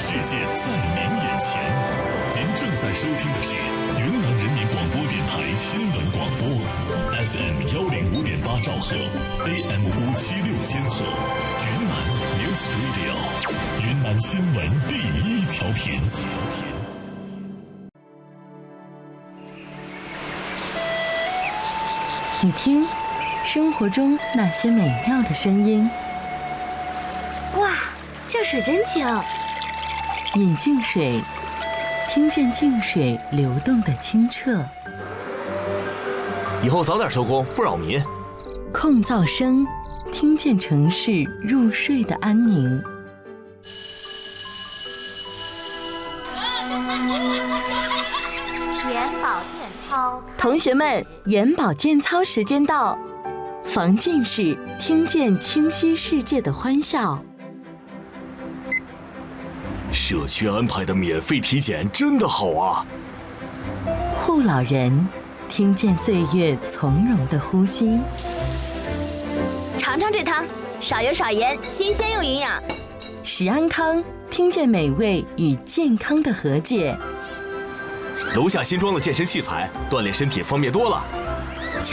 世界在您眼前。您正在收听的是云南人民广播电台新闻广播 ，FM 105.8兆赫 ，AM 576千赫，云南 News Radio， 云南新闻第一调频。 你听，生活中那些美妙的声音。 哇，这水真清！ 饮净水，听见净水流动的清澈。 以后早点收工，不扰民。 控噪声，听见城市入睡的安宁。 眼保健操， 同学们，眼保健操时间到，防近视，听见清晰世界的欢笑。 社区安排的免费体检真的好啊！ 护老人，听见岁月从容的呼吸。 尝尝这汤，少油少盐，新鲜又营养。 食安康，听见美味与健康的和解。 楼下新装的健身器材，锻炼身体方便多了。